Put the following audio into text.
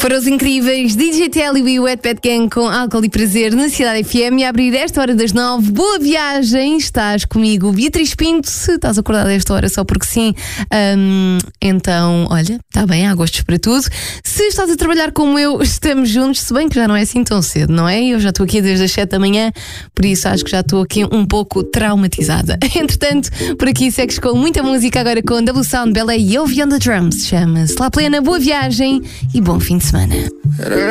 Foram os incríveis DJ Telly e o Wet Pet Gang com Álcool e Prazer na Cidade FM e a abrir esta hora das 9. Boa viagem, estás comigo, Beatriz Pinto. Se estás acordada a esta hora só porque sim, então, olha, está bem, há gostos para tudo. Se estás a trabalhar como eu, estamos juntos, se bem que já não é assim tão cedo, não é? Eu já estou aqui desde as 7 da manhã, por isso acho que já estou aqui um pouco traumatizada. Entretanto, por aqui segues com muita música agora com Double Sound, Belé e Ovi on the Drums. Chama-se La Plena. Boa viagem e bom fim de semana.